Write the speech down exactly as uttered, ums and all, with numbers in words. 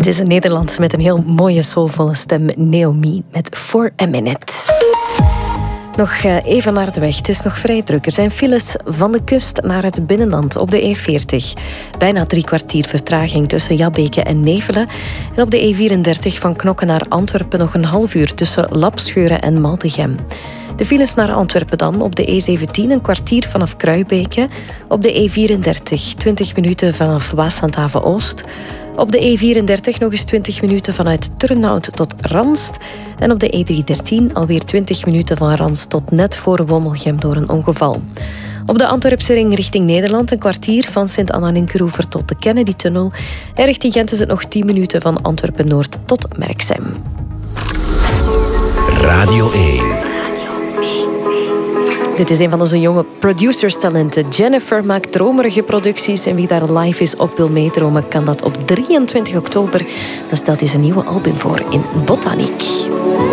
is een Nederlands met een heel mooie soulvolle stem, Naomi, met For a Minute. Nog even naar de weg. Het is nog vrij druk. Er zijn files van de kust naar het binnenland op de E veertig. Bijna drie kwartier vertraging tussen Jabbeke en Nevelen. En op de E vierendertig van Knokke naar Antwerpen nog een half uur tussen Lapscheuren en Maldegem. De files naar Antwerpen dan op de E zeventien een kwartier vanaf Kruibeke. Op de E vierendertig twintig minuten vanaf Waaslandhaven-Oost. Op de E vierendertig nog eens twintig minuten vanuit Turnhout tot Ranst. En op de E driehonderddertien alweer twintig minuten van Ranst tot net voor Wommelgem door een ongeval. Op de Antwerpse ring richting Nederland een kwartier van Sint-Anna-Linkeroever tot de Kennedy-tunnel. En richting Gent is het nog tien minuten van Antwerpen-Noord tot Merksem. Radio één. Dit is een van onze jonge producerstalenten. Jennifer maakt dromerige producties en wie daar live is op wil meedromen kan dat op drieëntwintig oktober. Dan stelt hij zijn nieuwe album voor in Botaniek.